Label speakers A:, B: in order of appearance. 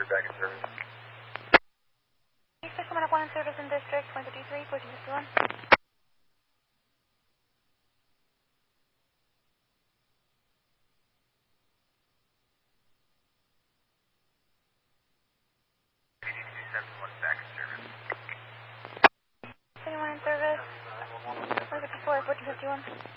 A: District back in service.
B: East coming up 1 in service in District 153, 1451.
A: Back in service.
B: 21 in service, 154, 1451.